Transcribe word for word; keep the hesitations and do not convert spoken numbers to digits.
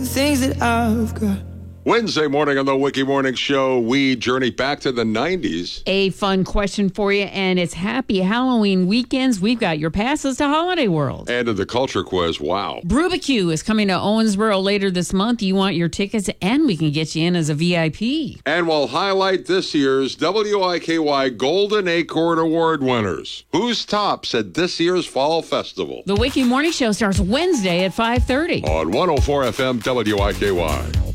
things that I've got. Wednesday morning on the Wiki Morning Show, we journey back to the nineties. A fun question for you, and it's Happy Halloween weekends. We've got your passes to Holiday World. And to the Culture Quiz, wow. Brubacue is coming to Owensboro later this month. You want your tickets, and we can get you in as a V I P. And we'll highlight this year's W I K Y Golden Acorn Award winners. Who's tops at this year's Fall Festival? The Wiki Morning Show starts Wednesday at five thirty. On one oh four F M W I K Y.